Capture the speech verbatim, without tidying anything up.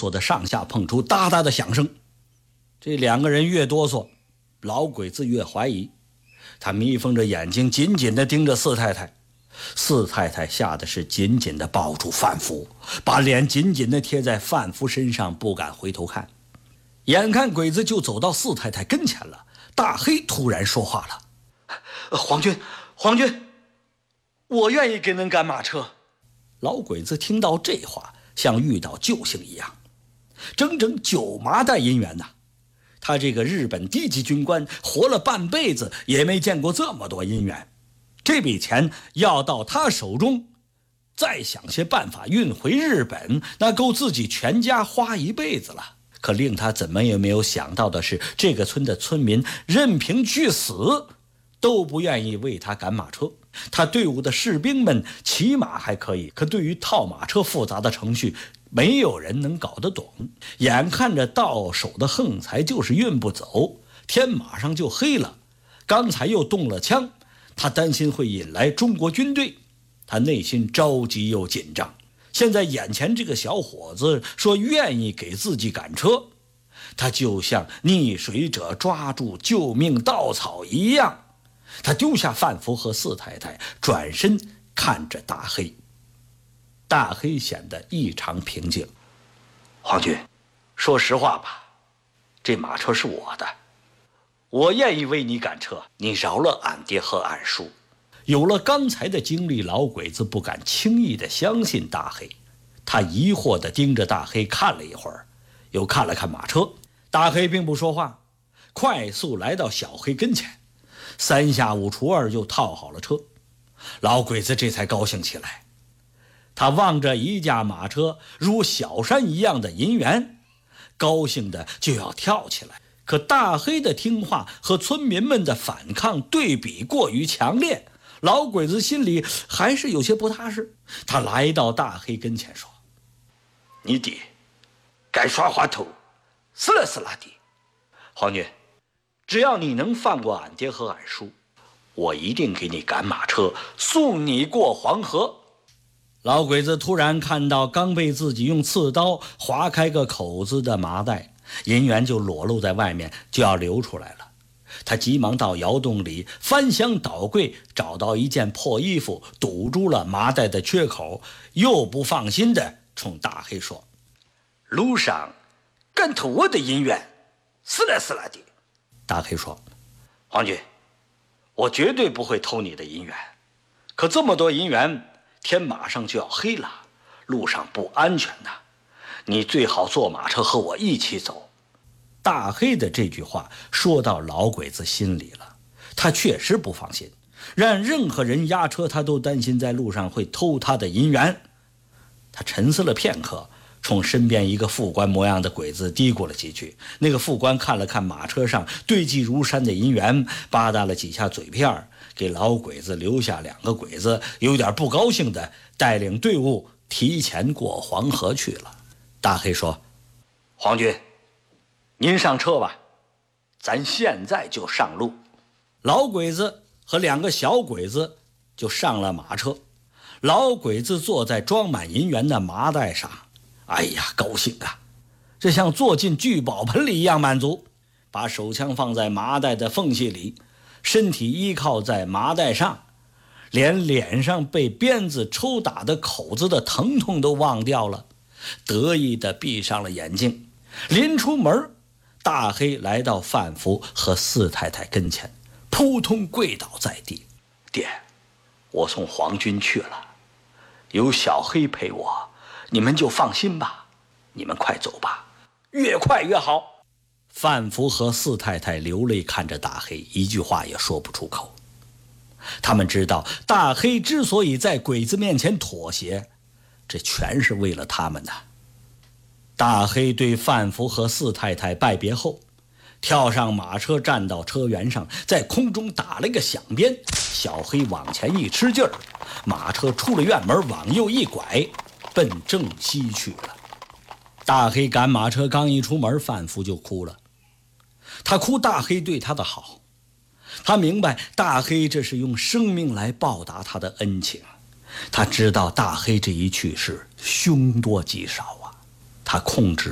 索的上下碰触，哒哒的响声。这两个人越哆嗦，老鬼子越怀疑。他眯缝着眼睛，紧紧地盯着四太太。四太太吓得是紧紧地抱住范福，把脸紧紧地贴在范福身上，不敢回头看。眼看鬼子就走到四太太跟前了，大黑突然说话了：“皇军，皇军，我愿意给恁赶马车。”老鬼子听到这话，像遇到救星一样，整整九麻袋银元呐！他这个日本低级军官，活了半辈子也没见过这么多银元。这笔钱要到他手中，再想些办法运回日本，那够自己全家花一辈子了。可令他怎么也没有想到的是，这个村的村民任凭去死都不愿意为他赶马车。他队伍的士兵们骑马还可以，可对于套马车复杂的程序，没有人能搞得懂。眼看着到手的横财就是运不走，天马上就黑了，刚才又动了枪，他担心会引来中国军队，他内心着急又紧张。现在眼前这个小伙子说愿意给自己赶车，他就像溺水者抓住救命稻草一样。他丢下范福和四太太，转身看着大黑。大黑显得异常平静。皇军，说实话吧，这马车是我的，我愿意为你赶车，你饶了俺爹和俺叔。有了刚才的经历，老鬼子不敢轻易地相信大黑。他疑惑地盯着大黑看了一会儿，又看了看马车。大黑并不说话，快速来到小黑跟前，三下五除二就套好了车。老鬼子这才高兴起来，他望着一架马车如小山一样的银元，高兴的就要跳起来。可大黑的听话和村民们的反抗对比过于强烈，老鬼子心里还是有些不踏实。他来到大黑跟前说：“你爹该耍滑头，死了死了的。皇军，只要你能放过俺爹和俺叔，我一定给你赶马车，送你过黄河。”老鬼子突然看到刚被自己用刺刀划开个口子的麻袋，银元就裸露在外面，就要流出来了。他急忙到窑洞里翻箱倒柜，找到一件破衣服堵住了麻袋的缺口，又不放心地冲大黑说：“路上敢偷我的银元，死了死了的。”大黑说：“皇军，我绝对不会偷你的银元，可这么多银元，天马上就要黑了，路上不安全呐，你最好坐马车和我一起走。”大黑的这句话说到老鬼子心里了，他确实不放心，让任何人押车他都担心在路上会偷他的银元。他沉思了片刻，冲身边一个副官模样的鬼子嘀咕了几句。那个副官看了看马车上堆积如山的银元，吧嗒了几下嘴片，给老鬼子留下两个鬼子，有点不高兴的带领队伍提前过黄河去了。大黑说：“皇军，您上车吧，咱现在就上路。”老鬼子和两个小鬼子就上了马车。老鬼子坐在装满银元的麻袋上，哎呀，高兴啊，这像坐进聚宝盆里一样满足。把手枪放在麻袋的缝隙里，身体依靠在麻袋上，连脸上被鞭子抽打的口子的疼痛都忘掉了，得意地闭上了眼睛。临出门，大黑来到范福和四太太跟前，扑通跪倒在地：“爹，我送皇军去了，有小黑陪我，你们就放心吧，你们快走吧，越快越好。”范福和四太太流泪看着大黑，一句话也说不出口。他们知道大黑之所以在鬼子面前妥协，这全是为了他们的。大黑对范福和四太太拜别后，跳上马车，站到车辕上，在空中打了一个响鞭。小黑往前一吃劲儿，马车出了院门，往右一拐，奔正西去了。大黑赶马车刚一出门，范福就哭了。他哭大黑对他的好，他明白大黑这是用生命来报答他的恩情。他知道大黑这一去世凶多吉少啊，他控制